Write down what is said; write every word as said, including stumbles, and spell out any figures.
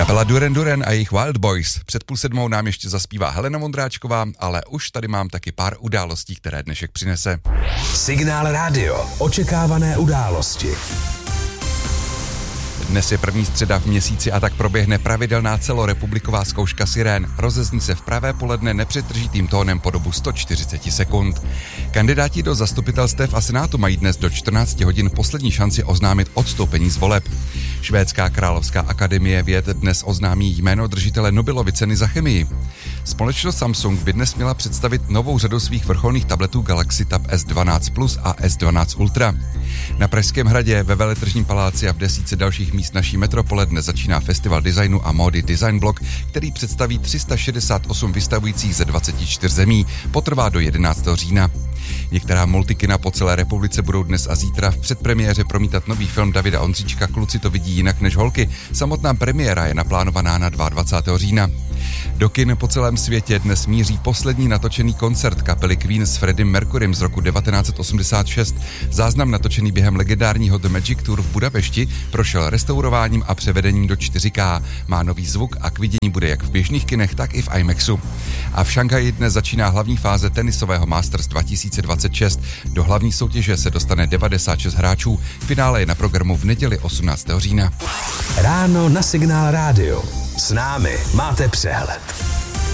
Kapela Duran Duran a jejich Wild Boys. Před půl sedmou nám ještě zaspívá Helena Vondráčková, ale už tady mám taky pár událostí, které dnešek přinese. Signál rádio. Očekávané události. Dnes je první středa v měsíci a tak proběhne pravidelná celorepubliková zkouška sirén. Rozezní se v pravé poledne nepřetržitým tónem po dobu sto čtyřicet sekund. Kandidáti do zastupitelstev a senátu mají dnes do čtrnácti hodin poslední šanci oznámit odstoupení z voleb. Švédská královská akademie věd dnes oznámí jméno držitele Nobelovy ceny za chemii. Společnost Samsung by dnes měla představit novou řadu svých vrcholných tabletů Galaxy Tab S dvanáct Plus a S dvanáct Ultra. Na Pražském hradě, ve Veletržním paláci a v desítce dalších míst naší metropole dnes začíná festival designu a módy Design Block, který představí tři sta šedesát osm vystavujících ze dvaceti čtyř zemí. Potrvá do jedenáctého října. Některá multikina po celé republice budou dnes a zítra v předpremiéře promítat nový film Davida Ondříčka Kluci to vidí jinak než holky. Samotná premiéra je naplánovaná na dvacátého druhého října. Do kin po celém světě dnes míří poslední natočený koncert kapely Queen s Freddym Mercurym z roku devatenáct set osmdesát šest. Záznam natočený během legendárního The Magic Tour v Budapešti prošel restaurováním a převedením do čtyři ká. Má nový zvuk a k vidění bude jak v běžných kinech, tak i v IMAXu. A v Šanghaji dnes začíná hlavní fáze tenisového Masters dva tisíce dvacet šest. Do hlavní soutěže se dostane devadesát šest hráčů. Finále je na programu v neděli osmnáctého října. Ráno na Signál rádio. S námi máte přehled.